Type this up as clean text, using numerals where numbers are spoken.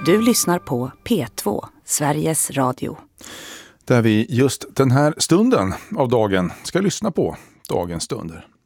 Du lyssnar på P2, Sveriges Radio. Där vi just den här stunden av dagen ska lyssna på Dagens stunder.